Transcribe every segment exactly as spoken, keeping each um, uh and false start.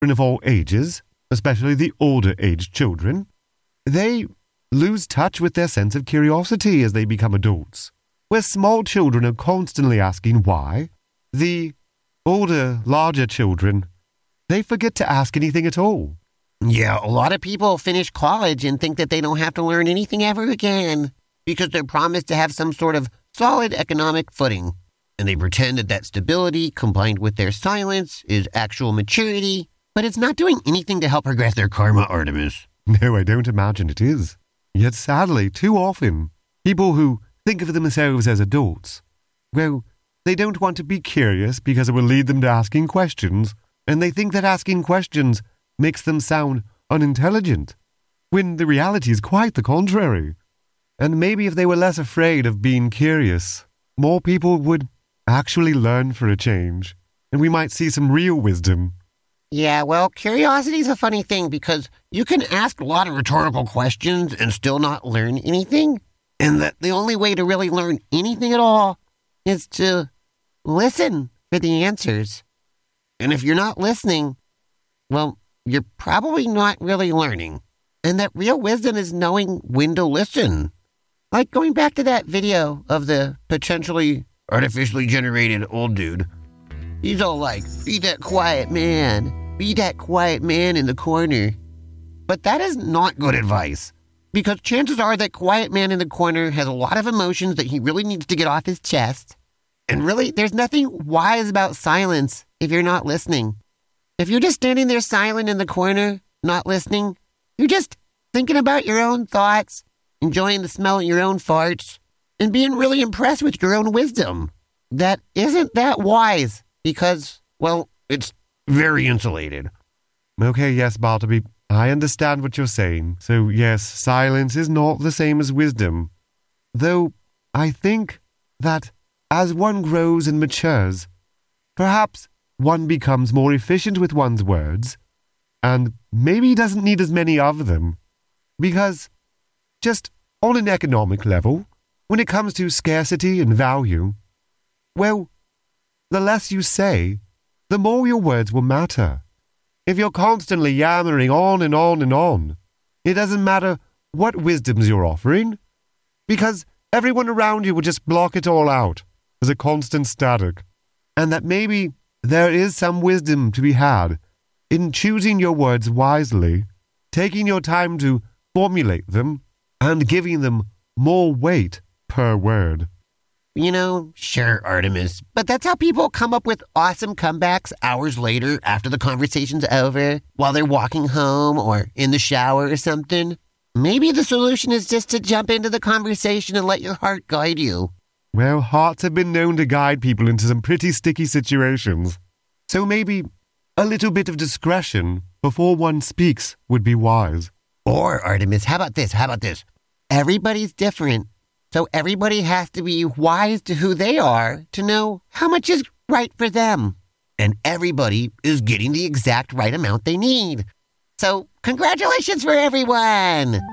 of all ages, especially the older aged children, they lose touch with their sense of curiosity as they become adults. Where small children are constantly asking why, the older, larger children, they forget to ask anything at all. Yeah, a lot of people finish college and think that they don't have to learn anything ever again because they're promised to have some sort of solid economic footing. And they pretend that that stability, combined with their silence, is actual maturity, but it's not doing anything to help progress their karma, Artemis. No, I don't imagine it is. Yet sadly, too often, people who think of themselves as adults, well, they don't want to be curious because it will lead them to asking questions, and they think that asking questions makes them sound unintelligent, when the reality is quite the contrary. And maybe if they were less afraid of being curious, more people would actually learn for a change, and we might see some real wisdom. Yeah, well, curiosity is a funny thing because you can ask a lot of rhetorical questions and still not learn anything, and that the only way to really learn anything at all is to listen for the answers. And if you're not listening, well, you're probably not really learning. And that real wisdom is knowing when to listen. Like going back to that video of the potentially artificially generated old dude. He's all like, be that quiet man. Be that quiet man in the corner. But that is not good advice. Because chances are that quiet man in the corner has a lot of emotions that he really needs to get off his chest. And really, there's nothing wise about silence if you're not listening. If you're just standing there silent in the corner, not listening, you're just thinking about your own thoughts, enjoying the smell of your own farts, and being really impressed with your own wisdom. That isn't that wise because, well, it's very insulated. Okay, yes, Bartleby, I understand what you're saying. So, yes, silence is not the same as wisdom. Though, I think that as one grows and matures, perhaps one becomes more efficient with one's words, and maybe doesn't need as many of them. Because, just on an economic level, when it comes to scarcity and value, well, the less you say, the more your words will matter. If you're constantly yammering on and on and on, it doesn't matter what wisdoms you're offering, because everyone around you will just block it all out as a constant static. And that maybe there is some wisdom to be had in choosing your words wisely, taking your time to formulate them, and giving them more weight per word. You know, sure, Artemis, but that's how people come up with awesome comebacks hours later after the conversation's over, while they're walking home or in the shower or something. Maybe the solution is just to jump into the conversation and let your heart guide you. Well, hearts have been known to guide people into some pretty sticky situations. So maybe a little bit of discretion before one speaks would be wise. Or, Artemis, how about this? How about this? Everybody's different. So everybody has to be wise to who they are to know how much is right for them. And everybody is getting the exact right amount they need. So congratulations for everyone!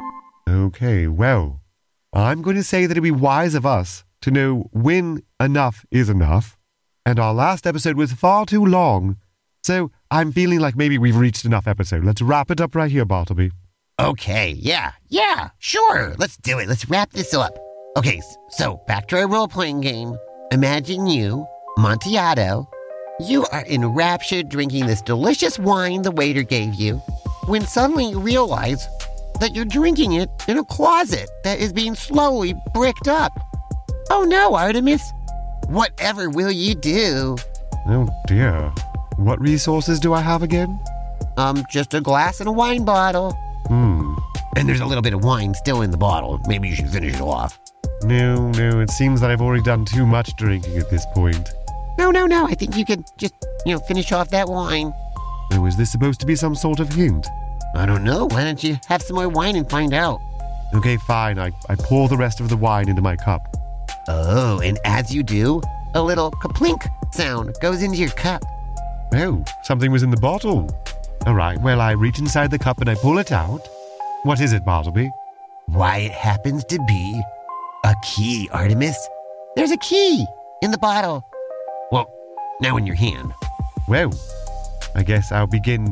Okay, well, I'm going to say that it'd be wise of us to know when enough is enough. And our last episode was far too long. So I'm feeling like maybe we've reached enough episode. Let's wrap it up right here, Bartleby. Okay, yeah, yeah, sure. Let's do it. Let's wrap this up. Okay, so back to our role-playing game. Imagine you, Montiato, you are enraptured drinking this delicious wine the waiter gave you, when suddenly you realize that you're drinking it in a closet that is being slowly bricked up. Oh no, Artemis. Whatever will you do? Oh dear. What resources do I have again? Um, just a glass and a wine bottle. Hmm. And there's a little bit of wine still in the bottle. Maybe you should finish it off. No, no, it seems that I've already done too much drinking at this point. No, no, no, I think you could just, you know, finish off that wine. Oh, is this supposed to be some sort of hint? I don't know. Why don't you have some more wine and find out? Okay, fine. I, I pour the rest of the wine into my cup. Oh, and as you do, a little kaplink sound goes into your cup. Oh, something was in the bottle. All right, well, I reach inside the cup and I pull it out. What is it, Bartleby? Why, it happens to be a key, Artemis. There's a key in the bottle. Well, now in your hand. Well, I guess I'll begin